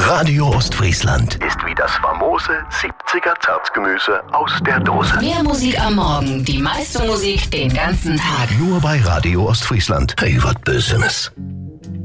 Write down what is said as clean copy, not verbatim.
Radio Ostfriesland ist wie das famose 70er Zartgemüse aus der Dose. Mehr Musik am Morgen, die meiste Musik den ganzen Tag. Nur bei Radio Ostfriesland. Hey, was Bösenes.